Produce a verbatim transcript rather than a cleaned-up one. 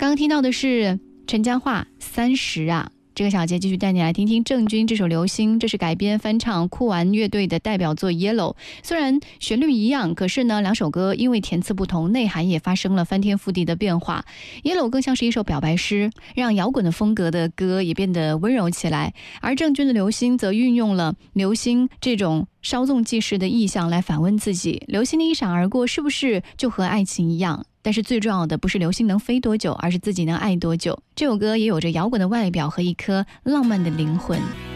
刚刚听到的是陈嘉桦三十啊。这个小节继续带你来听听郑钧这首《流星》，这是改编翻唱酷玩乐队的代表作《Yellow》。虽然旋律一样，可是呢，两首歌因为填词不同，内涵也发生了翻天覆地的变化。《Yellow》更像是一首表白诗，让摇滚的风格的歌也变得温柔起来；而郑钧的《流星》则运用了流星这种稍纵即逝的意象来反问自己：流星的一闪而过，是不是就和爱情一样？但是最重要的不是流星能飞多久，而是自己能爱多久。这首歌也有着摇滚的外表和一颗浪漫的灵魂。